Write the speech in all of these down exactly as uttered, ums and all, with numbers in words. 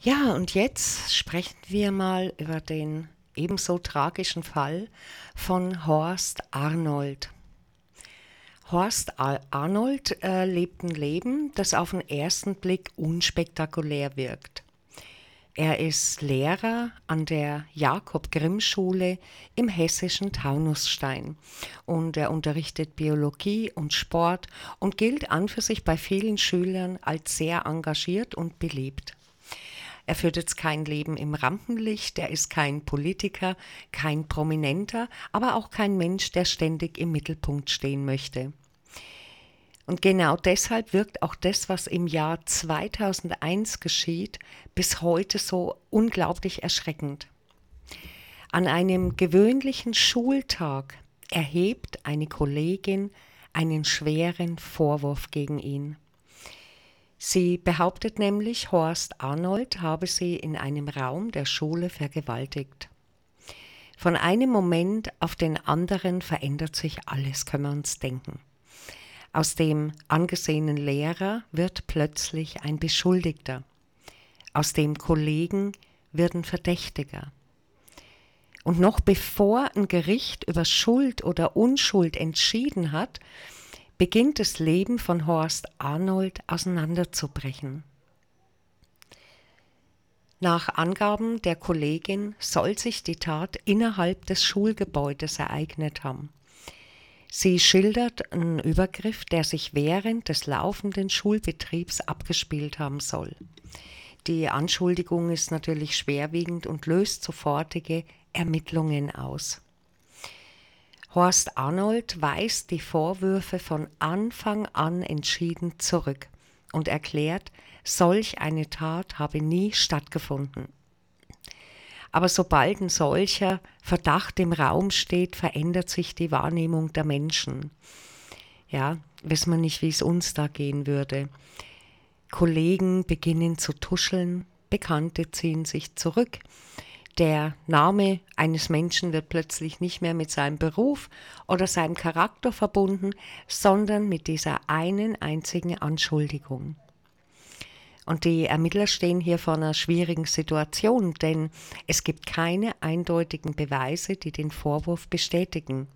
Ja, und jetzt sprechen wir mal über den ebenso tragischen Fall von Horst Arnold. Horst Ar- Arnold äh, lebt ein Leben, das auf den ersten Blick unspektakulär wirkt. Er ist Lehrer an der Jakob-Grimm-Schule im hessischen Taunusstein und er unterrichtet Biologie und Sport und gilt an für sich bei vielen Schülern als sehr engagiert und beliebt. Er führt jetzt kein Leben im Rampenlicht, er ist kein Politiker, kein Prominenter, aber auch kein Mensch, der ständig im Mittelpunkt stehen möchte. Und genau deshalb wirkt auch das, was im Jahr zweitausendeins geschieht, bis heute so unglaublich erschreckend. An einem gewöhnlichen Schultag erhebt eine Kollegin einen schweren Vorwurf gegen ihn. Sie behauptet nämlich, Horst Arnold habe sie in einem Raum der Schule vergewaltigt. Von einem Moment auf den anderen verändert sich alles, können wir uns denken. Aus dem angesehenen Lehrer wird plötzlich ein Beschuldigter. Aus dem Kollegen wird ein Verdächtiger. Und noch bevor ein Gericht über Schuld oder Unschuld entschieden hat, beginnt das Leben von Horst Arnold auseinanderzubrechen. Nach Angaben der Kollegin soll sich die Tat innerhalb des Schulgebäudes ereignet haben. Sie schildert einen Übergriff, der sich während des laufenden Schulbetriebs abgespielt haben soll. Die Anschuldigung ist natürlich schwerwiegend und löst sofortige Ermittlungen aus. Horst Arnold weist die Vorwürfe von Anfang an entschieden zurück und erklärt, solch eine Tat habe nie stattgefunden. Aber sobald ein solcher Verdacht im Raum steht, verändert sich die Wahrnehmung der Menschen. Ja, wissen wir nicht, wie es uns da gehen würde. Kollegen beginnen zu tuscheln, Bekannte ziehen sich zurück. Der Name eines Menschen wird plötzlich nicht mehr mit seinem Beruf oder seinem Charakter verbunden, sondern mit dieser einen einzigen Anschuldigung. Und die Ermittler stehen hier vor einer schwierigen Situation, denn es gibt keine eindeutigen Beweise, die den Vorwurf bestätigen.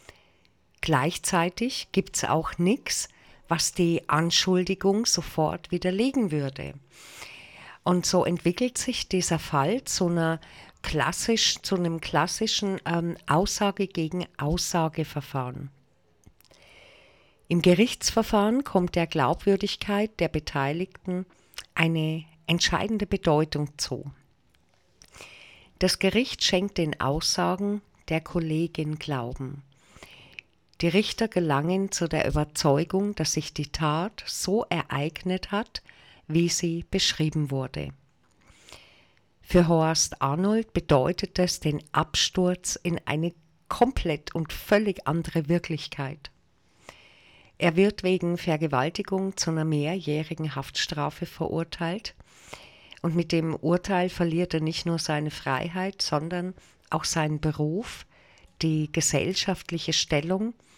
Gleichzeitig gibt es auch nichts, was die Anschuldigung sofort widerlegen würde. Und so entwickelt sich dieser Fall zu einer klassisch, zu einem klassischen ähm, Aussage gegen Aussageverfahren. Im Gerichtsverfahren kommt der Glaubwürdigkeit der Beteiligten eine entscheidende Bedeutung zu. Das Gericht schenkt den Aussagen der Kollegin Glauben. Die Richter gelangen zu der Überzeugung, dass sich die Tat so ereignet hat, wie sie beschrieben wurde. Für Horst Arnold bedeutet das den Absturz in eine komplett und völlig andere Wirklichkeit. Er wird wegen Vergewaltigung zu einer mehrjährigen Haftstrafe verurteilt und mit dem Urteil verliert er nicht nur seine Freiheit, sondern auch seinen Beruf, die gesellschaftliche Stellung